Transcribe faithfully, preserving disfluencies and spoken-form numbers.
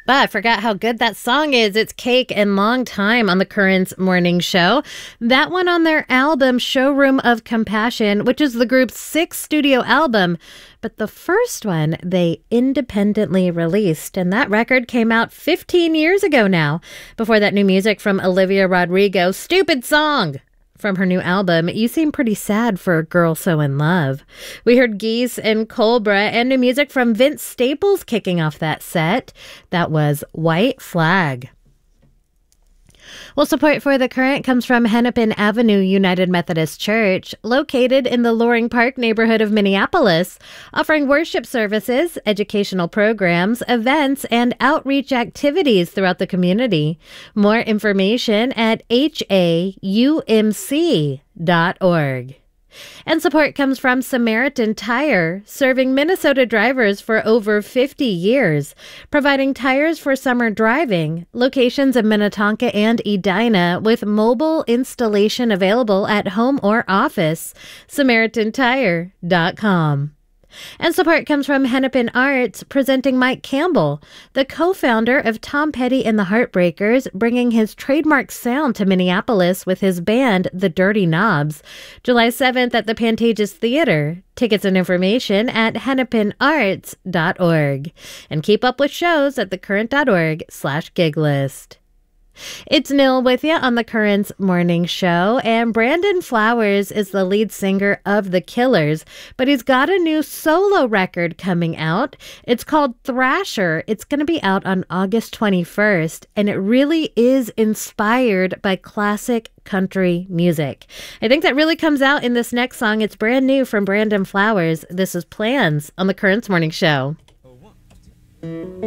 But I forgot how good that song is. It's Cake and Long Time on the Currents Morning Show. That one on their album Showroom of Compassion, which is the group's sixth studio album. But the first one they independently released, and that record came out fifteen years ago now. Before that, new music from Olivia Rodrigo, Stupid Song. From her new album, You Seem Pretty Sad for a Girl So In Love. We heard Geese and Cobra and new music from Vince Staples kicking off that set. That was White Flag. Well, support for The Current comes from Hennepin Avenue United Methodist Church, located in the Loring Park neighborhood of Minneapolis, offering worship services, educational programs, events, and outreach activities throughout the community. More information at H A U M C dot org. And support comes from Samaritan Tire, serving Minnesota drivers for over fifty years, providing tires for summer driving, locations in Minnetonka and Edina with mobile installation available at home or office. Samaritan Tire dot com. And support comes from Hennepin Arts, presenting Mike Campbell, the co-founder of Tom Petty and the Heartbreakers, bringing his trademark sound to Minneapolis with his band, The Dirty Knobs. July seventh at the Pantages Theater. Tickets and information at hennepin arts dot org. And keep up with shows at thecurrent dot org slash gig list. It's Nil with you on the Currents Morning Show, and Brandon Flowers is the lead singer of The Killers, but he's got a new solo record coming out. It's called Thrasher. It's going to be out on August twenty-first, and it really is inspired by classic country music. I think that really comes out in this next song. It's brand new from Brandon Flowers. This is Plans on the Currents Morning Show.